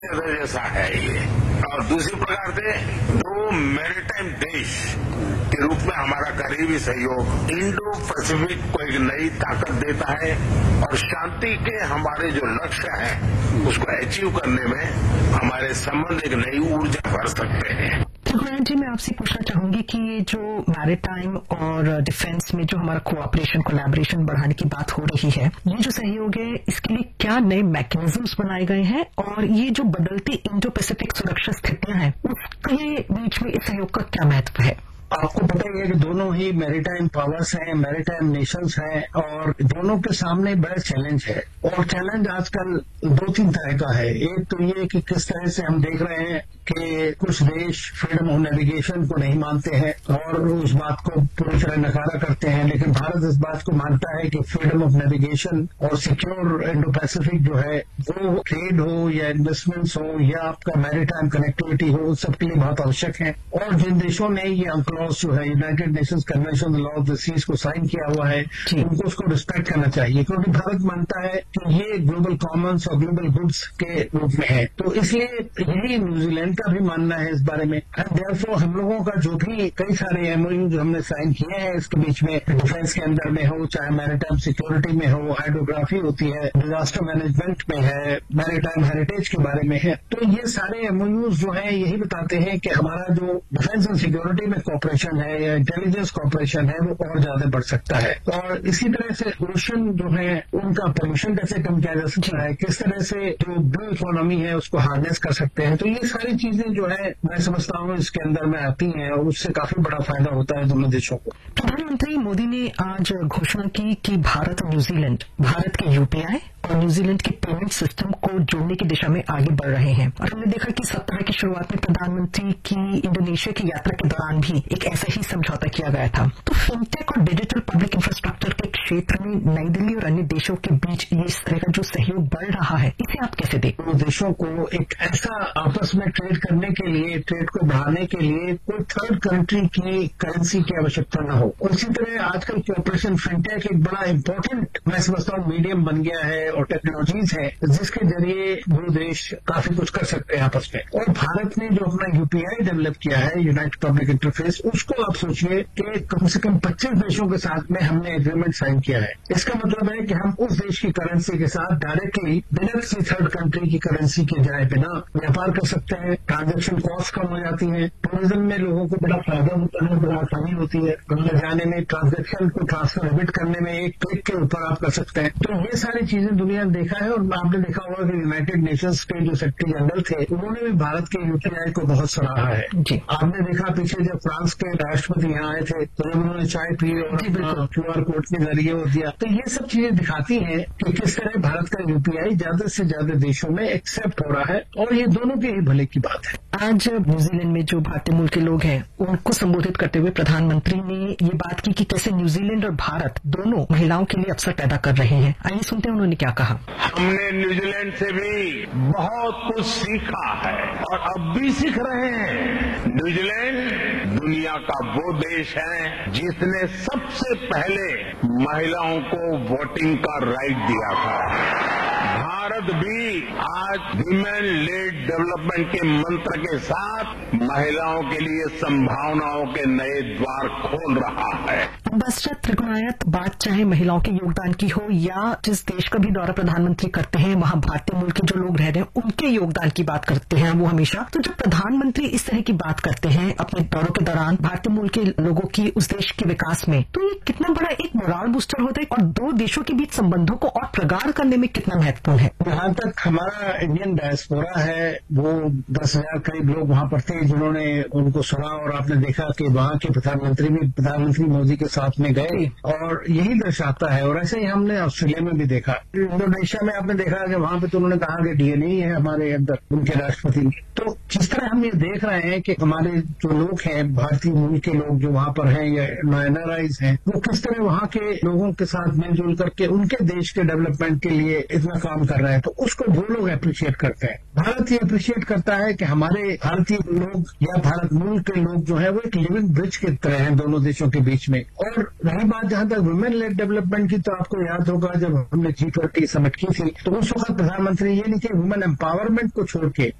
जैसा है ये। और दूसरी प्रकार से दो मैरीटाइम देश के रूप में हमारा करीबी सहयोग इंडो पैसिफिक को एक नई ताकत देता है और शांति के हमारे जो लक्ष्य हैं उसको अचीव करने में हमारे संबंध एक नई ऊर्जा भर सकते हैं। रघुनाथ जी, मैं आपसे पूछना चाहूंगी कि ये जो मैरीटाइम और डिफेंस में जो हमारा कोऑपरेशन कोलैबोरेशन बढ़ाने की बात हो रही है, ये जो सहयोग है इसके लिए क्या नए मैकेनिज्म्स बनाए गए हैं और ये जो बदलती इंडो पैसिफिक सुरक्षा स्थितियां हैं उसके बीच में इस सहयोग का क्या महत्व है? आपको पता ही है कि दोनों ही मैरीटाइम पावर्स हैं, मैरीटाइम नेशंस हैं और दोनों के सामने बड़ा चैलेंज है। और चैलेंज आजकल दो तीन तरह का है। एक तो ये कि किस तरह से हम देख रहे हैं कि कुछ देश फ्रीडम ऑफ नेविगेशन को नहीं मानते हैं और उस बात को पूरी तरह नकारा करते हैं, लेकिन भारत इस बात को मानता है कि फ्रीडम ऑफ नेविगेशन और सिक्योर इंडो पैसिफिक जो है वो ट्रेड हो या इन्वेस्टमेंट्स हो या आपका मैरीटाइम कनेक्टिविटी हो, उस सबके लिए बहुत आवश्यक है। और जिन देशों ने ये अंक्लॉज जो है United Nations convention law of the seize को साइन किया हुआ है, उनको उसको रिस्पेक्ट करना चाहिए, क्योंकि भारत मानता है कि ये ग्लोबल कॉमन्स और ग्लोबल गुड्स के रूप में है। तो इसलिए यही न्यूजीलैंड का भी मानना है इस बारे में। एंड देयरफॉर हम लोगों का जो भी कई सारे एमओयू जो हमने साइन किए हैं इसके बीच में, डिफेंस के अंदर में हो, चाहे मैरीटाइम सिक्योरिटी में हो, हाइड्रोग्राफी होती है, डिजास्टर मैनेजमेंट में है, मैरीटाइम हेरिटेज के बारे में है, तो ये सारे एमओयूज जो है यही बताते हैं कि हमारा जो डिफेंस एंड सिक्योरिटी में कॉपरेशन है या इंटेलिजेंस कॉपरेशन है वो और ज्यादा बढ़ सकता है। और इसी तरह से ओशन जो है उनका पोल्यूशन कैसे कम किया जा सकता है, किस तरह से जो ब्लू इकोनॉमी है उसको हार्नेस कर सकते हैं। तो ये सारी चीजें जो है मैं समझता हूँ इसके अंदर में आती हैं और उससे काफी बड़ा फायदा होता है दोनों देशों को। प्रधानमंत्री मोदी ने आज घोषणा की कि भारत और न्यूजीलैंड भारत के यूपीआई और न्यूजीलैंड के पेमेंट सिस्टम को जोड़ने की दिशा में आगे बढ़ रहे हैं। और हमने देखा कि सप्ताह की शुरुआत में प्रधानमंत्री की इंडोनेशिया की यात्रा के दौरान भी एक ऐसा ही समझौता किया गया था। तो फिनटेक और डिजिटल पब्लिक इंफ्रास्ट्रक्चर के क्षेत्र में नई दिल्ली और अन्य देशों के बीच ये इस तरह का जो सहयोग बढ़ रहा है, इसे आप कैसे देखते? देशों को एक ऐसा आपस में ट्रेड करने के लिए, ट्रेड को बढ़ाने के लिए कोई थर्ड कंट्री की करेंसी की आवश्यकता न हो। और इसी तरह आजकल कोऑपरेशन फिनटेक एक बड़ा इंपॉर्टेंट मैं समझता हूँ मीडियम बन गया है और टेक्नोलॉजीज है जिसके जरिए दो देश काफी कुछ कर सकते हैं आपस में। और भारत ने जो अपना यूपीआई डेवलप किया है, यूनाइटेड पब्लिक इंटरफेस, उसको आप सोचिए कि कम से कम 25 देशों के साथ में हमने एग्रीमेंट साइन किया है। इसका मतलब है कि हम उस देश की करेंसी के साथ डायरेक्टली बिना किसी थर्ड कंट्री की करेंसी के जाए बिना व्यापार कर सकते हैं। ट्रांजैक्शन कॉस्ट कम हो जाती है, टूरिज्म में लोगों को बड़ा फायदा होता है, बड़ा आसानी होती है अंदर जाने में, ट्रांजैक्शन को ट्रांसफर एबिट करने में एक क्लिक के ऊपर आप कर सकते हैं। तो ये सारी चीजें दुनिया ने देखा है और आपने देखा होगा कि यूनाइटेड नेशंस के जो सेक्रेटरी जनरल थे उन्होंने भी भारत के यूपीआई को बहुत सराहा है। आपने देखा पीछे जब फ्रांस के राष्ट्रपति यहाँ आए थे तो जब उन्होंने चाय पी और क्यूआर कोड के जरिए वो दिया, तो ये सब चीजें दिखाती हैं कि किस तरह भारत का यूपीआई ज्यादा से ज्यादा देशों में एक्सेप्ट हो रहा है और ये दोनों के ही भले की बात है। आज न्यूजीलैंड में जो भारतीय मूल के लोग हैं उनको संबोधित करते हुए प्रधानमंत्री ने ये बात की कि कैसे न्यूजीलैंड और भारत दोनों महिलाओं के लिए अवसर पैदा कर रहे हैं। आइए सुनते हैं उन्होंने क्या कहा। हमने न्यूजीलैंड से भी बहुत कुछ सीखा है और अब भी सीख रहे हैं। न्यूजीलैंड दुनिया का वो देश है जिसने सबसे पहले महिलाओं को वोटिंग का राइट दिया था। भारत भी आज विमेन लेड डेवलपमेंट के मंत्र के साथ महिलाओं के लिए संभावनाओं के नए द्वार खोल रहा है। बसरत रघुनायत, बात चाहे महिलाओं के योगदान की हो या जिस देश का भी दौरा प्रधानमंत्री करते हैं वहां भारतीय मूल के जो लोग रह रहे हैं उनके योगदान की बात करते हैं वो हमेशा। तो जब प्रधानमंत्री इस तरह की बात करते हैं अपने दौरों के दौरान भारतीय मूल के लोगों की उस देश के विकास में, तो ये कितना बड़ा एक मोराल बूस्टर होता है और दो देशों के बीच संबंधों को और प्रगाढ़ करने में कितना महत्वपूर्ण है। जहां तक हमारा इंडियन डायस्पोरा है वो 10,000 करीब लोग वहां पर थे जिन्होंने उनको सुना और आपने देखा कि वहां के प्रधानमंत्री भी प्रधानमंत्री मोदी के साथ में गए और यही दर्शाता है। और ऐसे ही हमने ऑस्ट्रेलिया में भी देखा, इंडोनेशिया में आपने देखा कि वहां पे तो उन्होंने कहा कि डीएनए है हमारे अंदर उनके राष्ट्रपति में। तो जिस तरह हम ये देख रहे हैं कि हमारे जो लोग हैं, भारतीय मूल के लोग जो वहां पर हैं या एनआरआईज हैं, वो किस तरह वहां के लोगों के साथ मिलजुल करके उनके देश के डेवलपमेंट के लिए इतना काम कर रहे हैं, तो उसको वो लोग अप्रिशिएट करते हैं। भारत ये अप्रिशिएट करता है कि हमारे भारतीय लोग या भारत मूल के लोग जो है वो एक लिविंग ब्रिज की तरह हैं दोनों देशों के बीच में। और रही बात जहां तक वुमेन लेड डेवलपमेंट की, तो आपको याद होगा जब हमने G20 समिट की थी तो उस वक्त प्रधानमंत्री ये नहीं कि वुमेन एम्पावरमेंट को छोड़ के